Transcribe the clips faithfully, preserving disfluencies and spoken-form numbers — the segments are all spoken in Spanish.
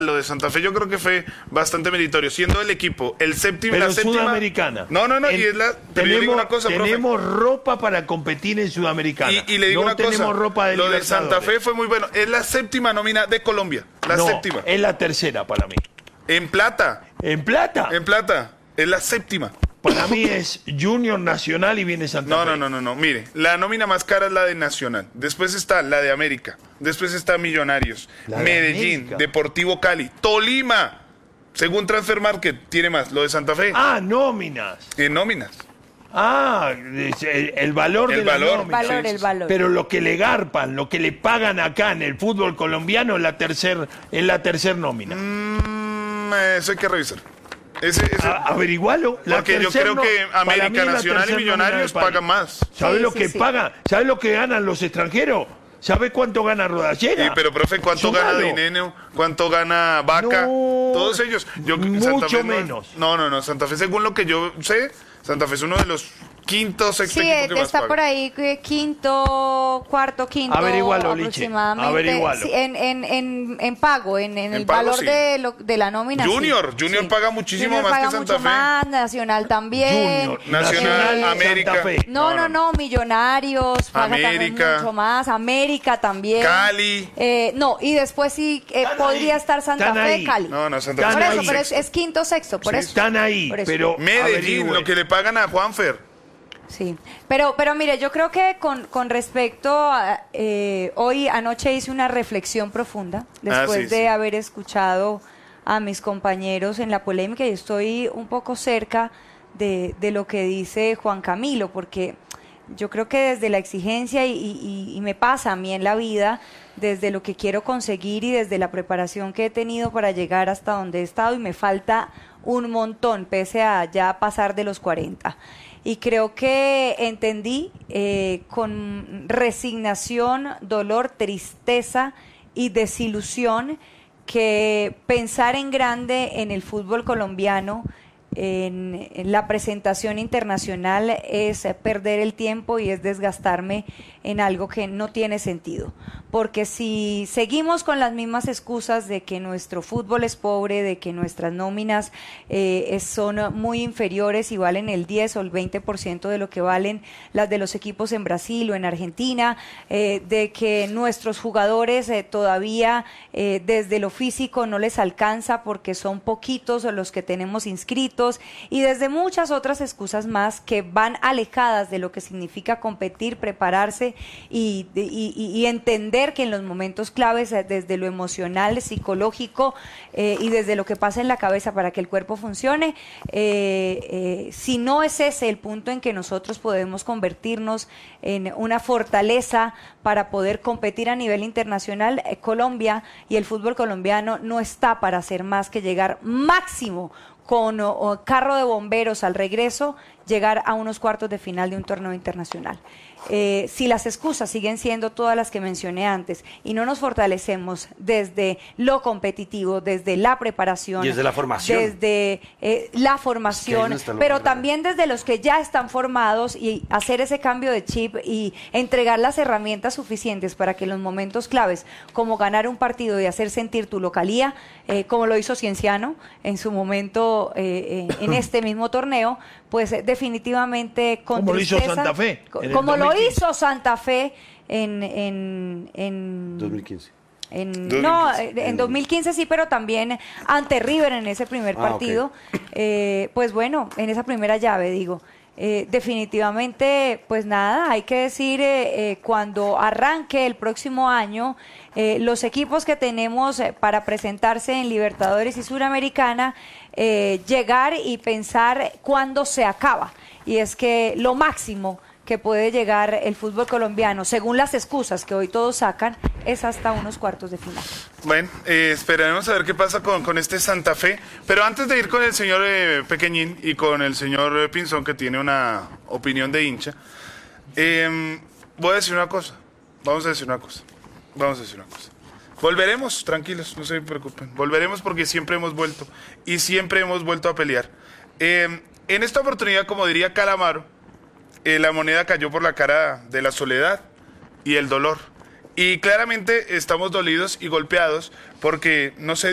Lo de Santa Fe yo creo que fue bastante meritorio, siendo el equipo el séptimo, pero la séptima Sudamericana. No, no, no, en, y es la pero tenemos, yo digo una cosa, tenemos profe. ropa para competir en Sudamericana. Y, y le digo no una cosa, tenemos ropa de lo de Libertadores. Santa Fe fue muy bueno, es la séptima nómina de Colombia, la no, séptima. Es la tercera para mí. En plata. ¿En plata? En plata, es la séptima. Para mí es Junior, Nacional y viene Santa No, Fe. no, no, no, no. Mire, la nómina más cara es la de Nacional. Después está la de América. Después está Millonarios, La de Medellín, América. Deportivo Cali, Tolima. Según Transfer Market, tiene más. Lo de Santa Fe. Ah, nóminas. En nóminas. Ah, es el, el valor El de la valor. nómina. El valor, el valor. Pero lo que le garpan, lo que le pagan acá en el fútbol colombiano es la tercer, es la tercer nómina. Mm, eso hay que revisar. Ese, ese, A- averigualo. La porque yo tercer creo no- que para mí América, es la Nacional y tercer nómina Millonarios del país. pagan más. ¿Sabes Sí, lo sí, que sí. pagan? ¿Sabes lo que ganan los extranjeros? ¿Sabes cuánto gana Rodallega? Sí, pero profe, ¿cuánto Sumalo. gana Dineno? ¿Cuánto gana Vaca? No, Todos ellos. Yo, mucho Santa Fe no- menos. No, no, no. Santa Fe, según lo que yo sé, Santa Fe es uno de los quintos, sexto Sí, equipos que más está paga. por ahí eh, quinto, cuarto, quinto Averigualo, Liche, aproximadamente. averigualo. Sí, en, en, en, en pago, en, en En el pago, valor sí. de, lo, de la nómina. Junior, sí. Junior Sí. paga muchísimo Junior más que paga Santa mucho Fe. más, Nacional también. Junior, Nacional, Nacional, América. Santa Fe. No, no, no, Millonarios, paga también América. mucho más, América también. Cali. Eh, no, y después sí eh, Están podría ahí, estar Santa están Fe, ahí. Cali. No, no, Santa Están Por Fe eso, ahí. pero es, es quinto, sexto, por eso. Están ahí, Por eso. pero Medellín, averigüe. lo que le pagan a Juanfer. Sí, pero, pero mire, yo creo que con, con respecto a, eh, hoy, anoche hice una reflexión profunda después Ah, sí, de sí. haber escuchado a mis compañeros en la polémica y estoy un poco cerca de, de lo que dice Juan Camilo, porque yo creo que desde la exigencia y, y- y me pasa a mí en la vida, desde lo que quiero conseguir y desde la preparación que he tenido para llegar hasta donde he estado y me falta un montón, pese a ya pasar de los cuarenta. Y creo que entendí eh, con resignación, dolor, tristeza y desilusión que pensar en grande en el fútbol colombiano, en, en la presentación internacional, es perder el tiempo y es desgastarme en algo que no tiene sentido. Porque si seguimos con las mismas excusas de que nuestro fútbol es pobre, de que nuestras nóminas eh, es- son muy inferiores y valen el diez o el veinte por ciento de lo que valen las de los equipos en Brasil o en Argentina, eh, de que nuestros jugadores eh, todavía eh, desde lo físico no les alcanza porque son poquitos los que tenemos inscritos y desde muchas otras excusas más que van alejadas de lo que significa competir, prepararse y, y- y- y entender que en los momentos claves, eh, desde lo emocional, psicológico eh, y desde lo que pasa en la cabeza para que el cuerpo funcione, eh, eh, si no es ese el punto en que nosotros podemos convertirnos en una fortaleza para poder competir a nivel internacional, eh, Colombia y el fútbol colombiano no está para hacer más que llegar máximo con o, o carro de bomberos al regreso, llegar a unos cuartos de final de un torneo internacional. Eh, si las excusas siguen siendo todas las que mencioné antes y no nos fortalecemos desde lo competitivo, desde la preparación, Y desde la formación. desde eh, la formación, no está lo pero más también desde los que ya están formados y hacer ese cambio de chip y entregar las herramientas suficientes para que en los momentos claves, como ganar un partido y hacer sentir tu localía, eh, como lo hizo Cienciano en su momento eh, eh, en este mismo torneo, pues eh, definitivamente con Como lo hizo tristeza, Santa Fe co- en el como lo dos mil quince. hizo Santa Fe en, en, en dos mil quince. en, dos mil no, quince. eh, en dos mil quince sí, pero también ante River en ese primer Ah, partido. Eh, pues bueno, en esa primera llave, digo. Eh, definitivamente, pues nada, hay que decir, eh, eh, cuando arranque el próximo año, eh, los equipos que tenemos eh, para presentarse en Libertadores y Suramericana, eh, llegar y pensar cuándo se acaba. Y es que lo máximo que puede llegar el fútbol colombiano, según las excusas que hoy todos sacan, es hasta unos cuartos de final. Bueno, eh, esperaremos a ver qué pasa con, con este Santa Fe. Pero antes de ir con el señor eh, Pequeñín y con el señor eh, Pinzón, que tiene una opinión de hincha, eh, voy a decir una cosa. Vamos a decir una cosa. Vamos a decir una cosa. Volveremos, tranquilos, no se preocupen. Volveremos porque siempre hemos vuelto. Y siempre hemos vuelto a pelear. Eh, en esta oportunidad, como diría Calamaro, eh, la moneda cayó por la cara de la soledad y el dolor. Y claramente estamos dolidos y golpeados porque no se dio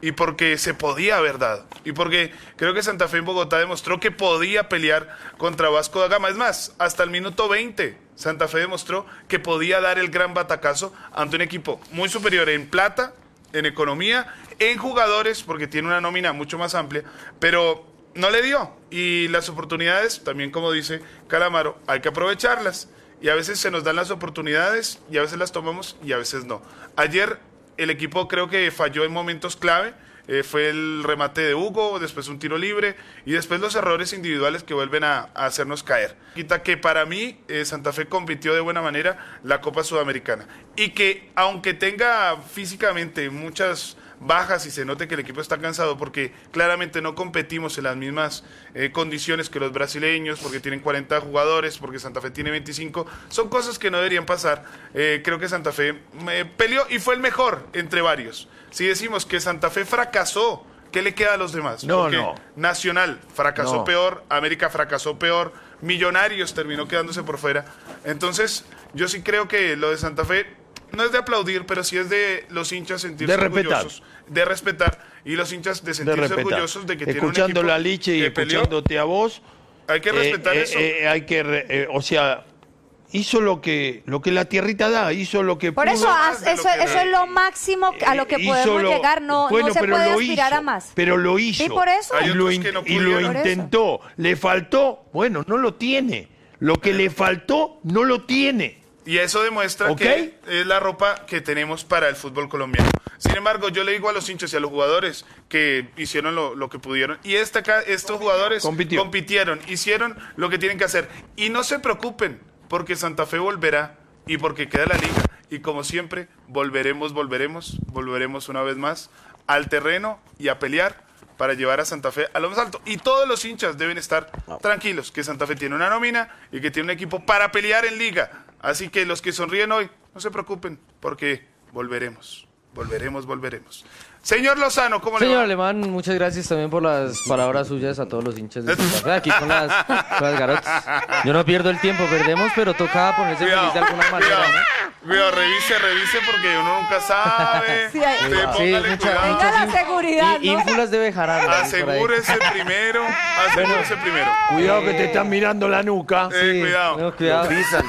y porque se podía haber dado. Y porque creo que Santa Fe en Bogotá demostró que podía pelear contra Vasco da Gama. Es más, hasta el minuto veinte, Santa Fe demostró que podía dar el gran batacazo ante un equipo muy superior en plata, en economía, en jugadores, porque tiene una nómina mucho más amplia, pero no le dio. Y las oportunidades, también como dice Calamaro, hay que aprovecharlas. Y a veces se nos dan las oportunidades y a veces las tomamos y a veces no. Ayer el equipo creo que falló en momentos clave. Eh, fue el remate de Hugo, después un tiro libre y después los errores individuales que vuelven a, a hacernos caer. Quita que para mí eh, Santa Fe compitió de buena manera la Copa Sudamericana y que aunque tenga físicamente muchas bajas y se note que el equipo está cansado porque claramente no competimos en las mismas eh, condiciones que los brasileños, porque tienen cuarenta jugadores, porque Santa Fe tiene veinticinco, son cosas que no deberían pasar. Eh, creo que Santa Fe eh, peleó y fue el mejor entre varios. Si decimos que Santa Fe fracasó, ¿qué le queda a los demás? No, Porque no. Nacional fracasó No. peor, América fracasó peor, Millonarios terminó quedándose por fuera. Entonces, yo sí creo que lo de Santa Fe no es de aplaudir, pero sí es de los hinchas sentirse De respetar. orgullosos, de respetar, y los hinchas de De sentirse respetar. orgullosos de que tienen un Escuchando equipo la Liche y que peleó. escuchándote a vos, Hay que respetar eh, eso. eh, eh, hay que, re- eh, o sea, hizo lo que lo que la tierrita da, hizo lo que Por pudo. eso, más haz- de lo eso, que eso da. es lo máximo a lo que Eh, hizo podemos lo- llegar. No, bueno, no se pero puede lo aspirar hizo, a más. Pero lo hizo. Y por eso. Hay y lo, otros in- que no y lo pudieron. Por eso. intentó. Le faltó, bueno, no lo tiene. Lo que le faltó, no lo tiene. Y eso demuestra ¿Ok? que es la ropa que tenemos para el fútbol colombiano. Sin embargo, yo le digo a los hinchas y a los jugadores que hicieron lo, lo que pudieron. Y esta, acá- estos jugadores Compitió. compitieron, hicieron lo que tienen que hacer. Y no se preocupen, porque Santa Fe volverá y porque queda la liga. Y como siempre, volveremos, volveremos, volveremos una vez más al terreno y a pelear para llevar a Santa Fe a lo más alto. Y todos los hinchas deben estar tranquilos, que Santa Fe tiene una nómina y que tiene un equipo para pelear en liga. Así que los que sonríen hoy, no se preocupen, porque volveremos, volveremos, volveremos. Señor Lozano, ¿cómo le Señor va? Alemán, muchas gracias también por las palabras suyas a todos los hinchas de Santa Fe, aquí con las, con las garotas. Yo no pierdo el tiempo, perdemos, pero toca ponerse feliz de alguna manera, cuidado, ¿no? cuidado, revise, revise, porque uno nunca sabe. Sí, hay- Usted Sí, póngale mucha- cuidado. Tenga la in- seguridad, y- ¿no? ínfulas de Bejarano. por ahí. Asegúrese primero, asegúrese primero. Cuidado que te están mirando la nuca. Eh, cuidado. No, cuidado.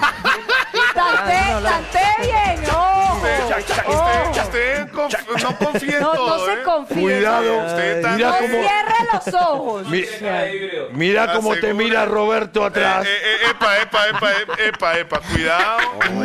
Tanté, tanté bien. ¡Ojo! Usted, usted- ¡Ojo! usted conf- no confía en No, todo, no se ¿eh? confíe. Cuidado. Usted está- Mira No cómo, cierre los ojos. mi- mira cómo te Asegure- mira Roberto atrás. Eh, eh, eh, epa, epa, epa, epa, epa, epa, cuidado.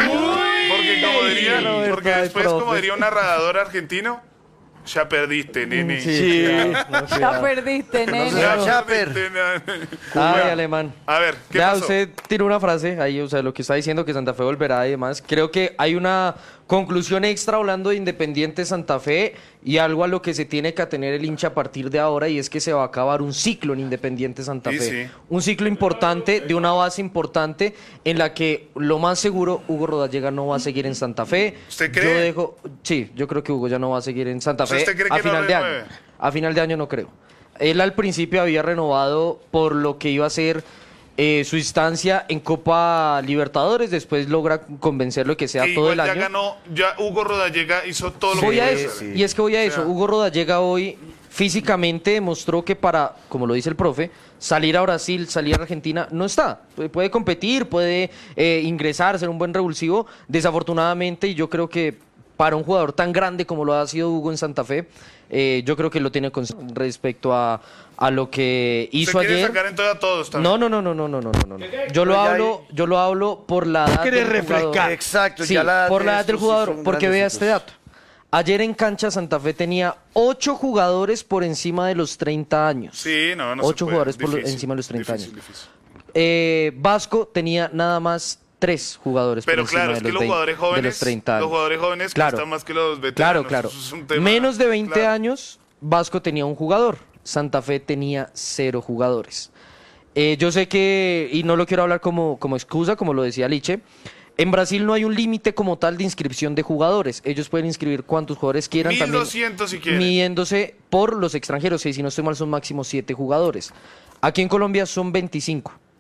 Porque como diría, Roberto, porque ay, después, como profe. diría un narrador argentino, ya perdiste, nene. Sí, Sí. cuidado, no, Ya cuidado. perdiste, nene. Ya Chaper. perdiste, nene. Ay, Alemán. A ver, ¿qué Ya pasó? usted tiró una frase ahí, o sea, lo que está diciendo que Santa Fe volverá y demás. Creo que hay una conclusión extra hablando de Independiente Santa Fe y algo a lo que se tiene que atener el hincha a partir de ahora y es que se va a acabar un ciclo en Independiente Santa Sí, Fe. sí. Un ciclo importante, de una base importante en la que lo más seguro Hugo Rodallega no va a seguir en Santa Fe. ¿Usted cree? Yo dejo, sí, yo creo que Hugo ya no va a seguir en Santa O sea, Fe ¿usted cree a que no final de año. renueve? A final de año no creo. Él al principio había renovado por lo que iba a ser eh, su instancia en Copa Libertadores, después logra convencerlo de que sea Que todo igual el ya año. ganó, ya Hugo Rodallega hizo todo lo Voy que a quería eso, hacer. y es que voy a O eso. sea, Hugo Rodallega hoy físicamente demostró que para, como lo dice el profe, salir a Brasil, salir a Argentina, no está. Pu- Puede competir, puede eh, ingresar, ser un buen revulsivo. Desafortunadamente, y yo creo que para un jugador tan grande como lo ha sido Hugo en Santa Fe, eh, yo creo que lo tiene con respecto a, a lo que hizo ¿Usted quiere ayer. sacar entonces a todos también? No, no, no, no, no, no, no, no, no. Yo lo Pero ya hablo, yo lo hablo por la edad quiere del refrescar. jugador. Exacto, Sí, ya la edad por de la edad del estos sí jugador, son porque vea este grandecitos. dato. Ayer en cancha Santa Fe tenía ocho jugadores por encima de los treinta años. Sí, no, no se Ocho puede. jugadores por lo- Difícil, encima de los treinta difícil, años. difícil. Eh, Vasco tenía nada más tres jugadores Pero por encima claro, de es los, que los veinte jugadores de jóvenes, los treinta años. los jugadores jóvenes Claro. cuestan más que los Claro, veteranos. claro. Eso es un tema, Menos de veinte claro. años, Vasco tenía un jugador. Santa Fe tenía cero jugadores. Eh, yo sé que, y no lo quiero hablar como, como excusa, como lo decía Liche, en Brasil no hay un límite como tal de inscripción de jugadores. Ellos pueden inscribir cuantos jugadores quieran. mil doscientos si quieren. Midiéndose por los extranjeros, y si no estoy mal son máximo siete jugadores. Aquí en Colombia son veinticinco.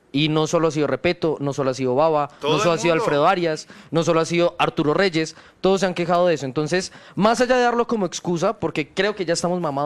Y no solo ha sido Repeto, no solo ha sido Baba, Todo no solo el ha sido mundo. Alfredo Arias, no solo ha sido Arturo Reyes, todos se han quejado de eso. Entonces, más allá de darlo como excusa, porque creo que ya estamos mamados